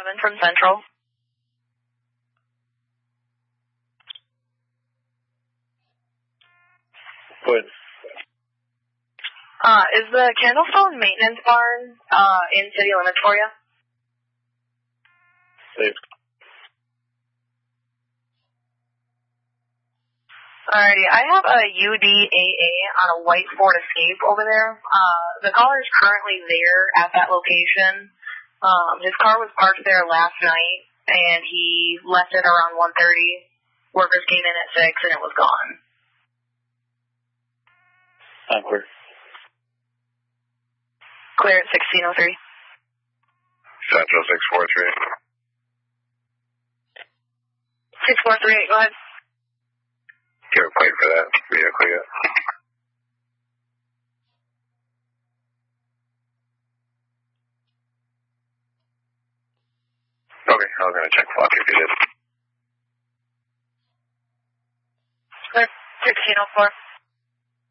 from Central. What? Is the Candlestone maintenance barn in city limits for you? Safe. Alrighty, I have a UDAA on a white Ford Escape over there. The caller is currently there at that location. His car was parked there last night, and he left it around 1:30. Workers came in at 6, and it was gone. Clear. Clear at 1603. Central 643. 6438, go ahead. Give a plate for that vehicle yet? Okay, I was going to check clock if you did. Clear 1604.